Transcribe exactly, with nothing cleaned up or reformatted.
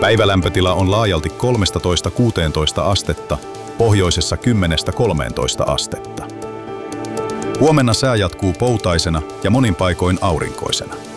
Päivälämpötila on laajalti kolmetoista kuusitoista astetta, pohjoisessa kymmenestä kolmeentoista astetta. Huomenna sää jatkuu poutaisena ja monin paikoin aurinkoisena.